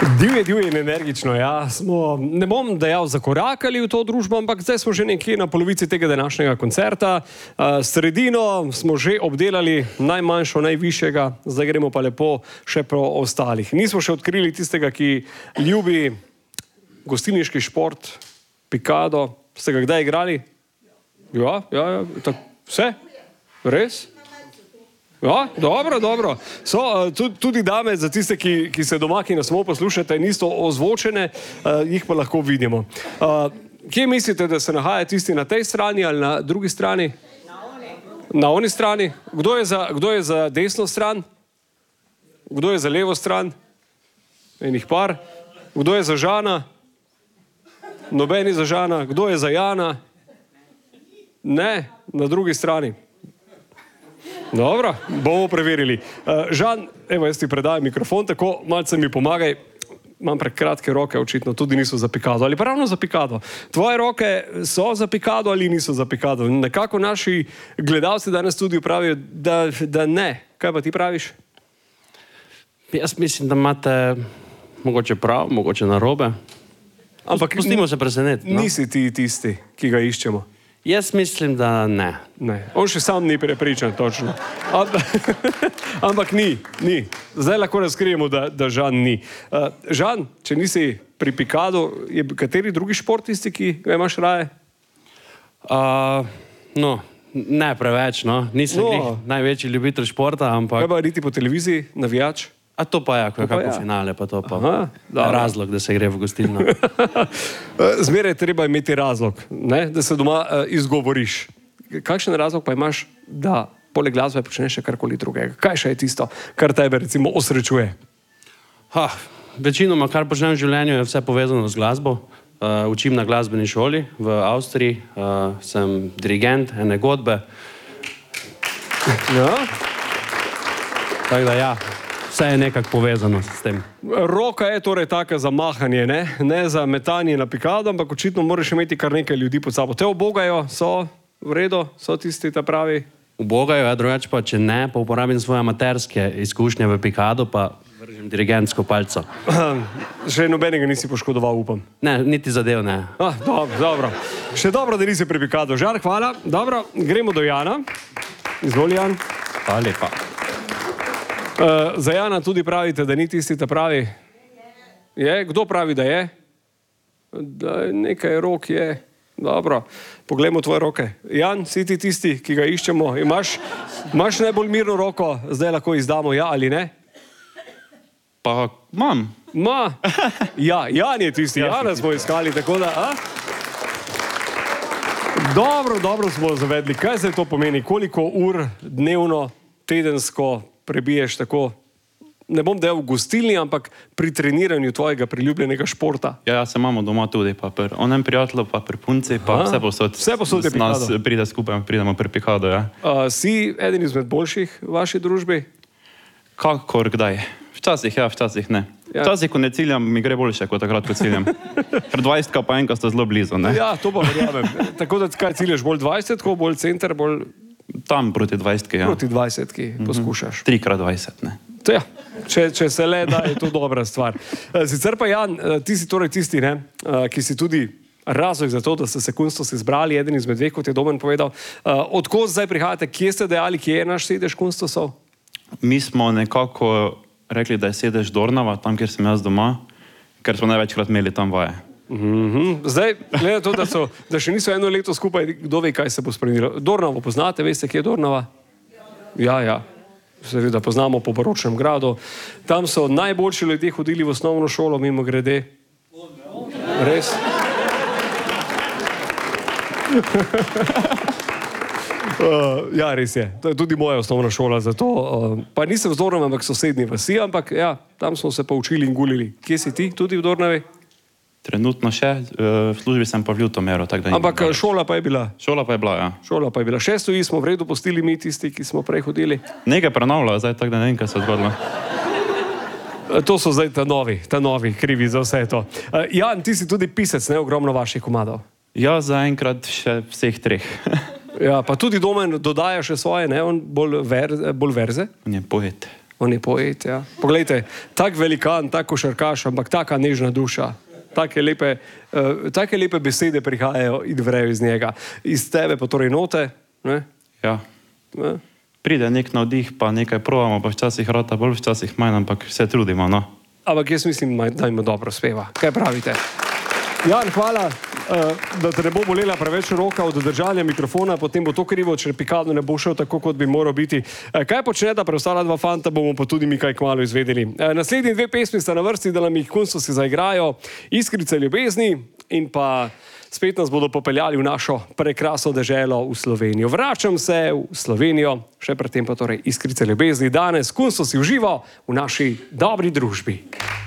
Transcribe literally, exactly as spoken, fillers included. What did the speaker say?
Divje, divje in energično, ja. Smo, ne bom dejal, zakorakali v to družbo, ampak zdaj smo že nekje na polovici tega današnjega koncerta. Sredino smo že obdelali, najmanjšo, najvišjega, zdaj gremo pa lepo še po ostalih. Nismo še odkrili tistega, ki ljubi gostilniški šport, pikado. Ste ga kdaj igrali? Ja, ja, ja. Tak, vse? Res? Ja, dobro, dobro. So, tudi dame, za tiste, ki, ki se doma, ki nas samo poslušate, niso ozvočene, jih pa lahko vidimo. Kje mislite, da se nahaja tisti na tej strani ali na drugi strani? Na oni. Na oni strani? Kdo je za, kdo je za desno stran? Kdo je za levo stran? Enih par. Kdo je za Žana? Noben je za Žana. Kdo je za Jana? Ne, na drugi strani. Dobro, bomo preverili. Uh, Žan, evo, jaz ti predajam mikrofon, tako malce mi pomagaj. Imam prekratke roke, očitno tudi niso za pikado. Ali pa ravno za pikado. Tvoje roke so za pikado ali niso za pikado? Nekako naši gledalci danes tudi pravijo, da, da ne. Kaj pa ti praviš? Jaz mislim, da imate mogoče prav, mogoče narobe. Ampak pustimo se preseneti. No? Nisi ti tisti, ki ga iščemo. Jaz mislim, da ne. Ne. On še sam ni prepričan, točno. Ampak ni, ni. Zdaj lahko razkrijemo, da, da Žan ni. Uh, Žan, če nisi pri pikadu, je kateri drugi šport tisti, ki ga imaš raje? Uh, no, ne preveč, no. Nisem no. največji ljubitelj športa, ampak... Kaj pa niti po televiziji, navijač? A to pa je, ko je kako ja. finale, pa to pa Aha, razlog, da se gre v gostilno. Zmeraj treba imeti razlog, ne? Da se doma uh, izgovoriš. Kakšen razlog pa imaš, da poleg glasbe počneš še karkoli drugega? Kaj še je tisto, kar tebe recimo osrečuje? Ha, večinoma, kar počnem v življenju, je vse povezano z glasbo. Uh, učim na glasbeni šoli v Avstriji, uh, sem dirigent ene godbe. Ja? Tako da ja. Vse je nekako povezano s tem. Roka je torej taka za mahanje, ne? Ne za metanje na pikado, ampak očitno moraš imeti kar nekaj ljudi pod sabo. Te obogajo, so v redu, so tisti ta pravi? Obogajo, ja, drugače pa, če ne, pa uporabim svoje amaterske izkušnje v pikado, pa vržem dirigentsko palco. Še nobenega nisi poškodoval, upam. Ne, niti zadev ne. Ah, dobro, dobro. Še dobro, da nisi pri pikado. Žar, hvala. Dobro, gremo do Jana. Izvoli, Jan. Hvala lepa. Uh, za Jana tudi pravite, da ni tisti ta pravi? Je? Kdo pravi, da je? Da nekaj rok je. Dobro, poglejmo tvoje roke. Jan, si ti tisti, ki ga iščemo? Imaš, imaš najbolj mirno roko, zdaj lahko izdamo ja ali ne? Pa imam. Ma? Ja, Jan je tisti, Jana smo iskali, tako da... A? Dobro, dobro smo zavedli. Kaj zdaj to pomeni? Koliko ur dnevno, tedensko prebiješ tako, ne bom dejal v gostilni, ampak pri treniranju tvojega priljubljenega športa? Ja, ja, se imamo doma tudi, pa pri onem prijatelju, pa pri punci, pa Aha. vse posod. Vse posod je pikado. Nas pride skupaj, pridemo pri pikado, ja. Uh, si eden izmed boljših v vaši družbi? Kakor kdaj. Včasih ja, včasih ne. Ja. Včasih, ko ne ciljam, mi gre boljše, kot takrat, ko ciljam. Ker dvajsetka pa enka sta zelo blizu, ne? Ja, to pa verjamem. Tako da kaj ciljaš, bolj dvajsetko, bolj center, bolj... Tam proti dvajsetki, ja. Proti dvajsetki poskušaš. Trikrat dvajset, ne. To ja, če, če se le da, je to dobra stvar. Sicer pa, Jan, ti si torej tisti, ne, ki si tudi razlog za to, da ste se Kunstos izbrali, eden izmed dveh, kot je Domen povedal. Od kod zdaj prihajate? Kje ste dejali, kje je naš sedež Kunstosov? Mi smo nekako rekli, da je sedež Dornava, tam, kjer sem jaz doma, ker smo največkrat imeli tam vaje. Mm-hmm. Zdaj, glede to, da, so, da še niso eno leto skupaj, kdo ve, kaj se bo spremenilo. Dornavo poznate, veste, kje je Dornava? Ja, ja. Seveda poznamo po Baročnem gradu. Tam so najboljši ljudje hodili v osnovno šolo, mimo grede. Res? uh, ja, res je. To je tudi moja osnovna šola, zato uh, pa nisem z Dornava, ampak sosednji vasi, ampak ja, tam smo se pa učili in gulili. Kje si ti? Tudi v Dornavi? Trenutno še, v službi sem pa v Ljutomeru. Ampak šola pa je bila? Šola pa je bila, ja. Šola pa je bila. Še stoji smo v redu postili mi tisti, ki smo prej hodili? Nekaj prenavljajo, zdaj tako da ne vem, kaj se je zgodilo. To so zdaj ta novi, ta novi krivi za vse to. Jan, ti si tudi pisec, ne, ogromno vaših komadov. Ja, zaenkrat še vseh treh. Ja, pa tudi Domen dodaja še svoje, ne, on bolj, ver, bolj verze? On je poet. On je poet, ja. Poglejte, tak velikan, tak košarkaš, ampak taka nežna duša. Take lepe, uh, take lepe besede prihajajo in vrejo iz njega. Iz tebe pa torej note, ne? Ja. Ne? Pride nek navdih, pa nekaj provamo, pa včasih rata, bolj včasih manj, ampak se trudimo, no. Ampak jaz mislim, da ima dobro speva. Kaj pravite? Jan, hvala, da te ne bo bolela preveč roka od držanja mikrofona, potem bo to krivo, če Pikado ne bo šel tako, kot bi moral biti. Kaj počneta preostala dva fanta, bomo pa tudi mi kaj kmalu izvedeli. Naslednji dve pesmi sta na vrsti, da nam jih Kunstosi zaigrajo, Iskrice ljubezni in pa spet nas bodo popeljali v našo prekrasno deželo v Slovenijo. Vračam se v Slovenijo, še predtem pa torej Iskrice ljubezni. Danes Kunstosi v živo v naši dobri družbi.